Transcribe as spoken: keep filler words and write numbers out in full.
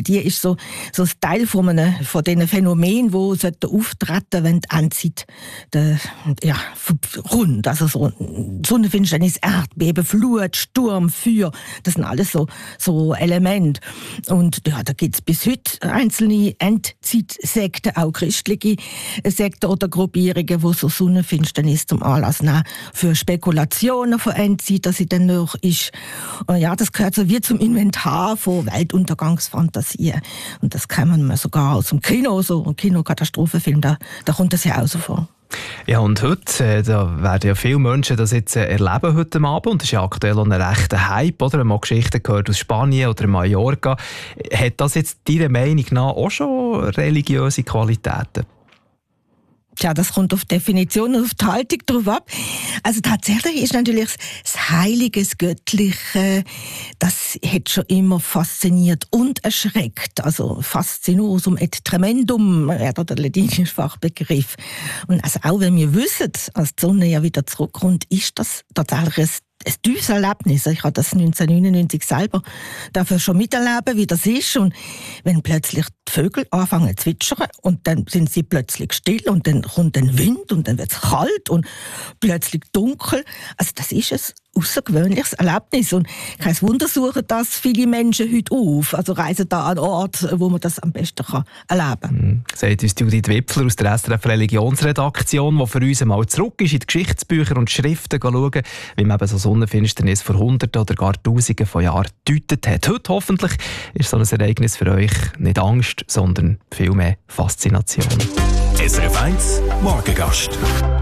die ist so, so ein Teil von, einem, von diesen Phänomenen, die auftreten, wenn die Endzeit de, ja, rund, also so Sonnenfinsternis, Erdbeben, Flut, Sturm, Feuer, das sind alles so, so Elemente. Und ja, da gibt es bis heute einzelne Endzeitsekten, auch christliche Sekten oder Gruppierungen, die so Sonnenfinsternis zum Anlass nehmen für Spekulationen von Endzeit, dass sie dann noch ist. Und ja, das gehört so wie zum Inventar von Weltuntergangsfantasien. Und das kann man sogar aus dem Kino, so ein Kinokatastrophenfilm, da, da kommt das ja auch so vor. Ja, und heute, äh, da werden ja viele Menschen das jetzt äh, erleben heute Abend. Und das ist ja aktuell auch ein rechter Hype, oder? Wenn man Geschichten gehört aus Spanien oder Mallorca. Hat das jetzt deiner Meinung nach auch schon religiöse Qualitäten? Tja, das kommt auf die Definition und auf die Haltung drauf ab. Also tatsächlich ist natürlich das Heilige, das Göttliche, das hat schon immer fasziniert und erschreckt. Also fascinosum et tremendum wäre der latinische Fachbegriff. Und also auch wenn wir wissen, als die Sonne ja wieder zurückkommt, ist das tatsächlich ein ein tiefes Erlebnis. Ich habe das neunzehnhundertneunundneunzig selber dafür schon miterleben, wie das ist. Und wenn plötzlich die Vögel anfangen zu zwitschern und dann sind sie plötzlich still und dann kommt ein Wind und dann wird es kalt und plötzlich dunkel. Also das ist ein außergewöhnliches Erlebnis. Und kein Wunder suchen das viele Menschen heute auf. Also reisen da an Orte, wo man das am besten kann erleben kann. Mhm. Sagt uns Judith Wipfler aus der S R F Religionsredaktion, die für uns einmal zurück ist in die Geschichtsbücher und Schriften schauen, wie man eben so Sonnenfinsternis vor Hunderten oder gar Tausenden von Jahren gedeutet hat. Heute hoffentlich ist so ein Ereignis für euch nicht Angst, sondern vielmehr Faszination. S R F eins Morgengast.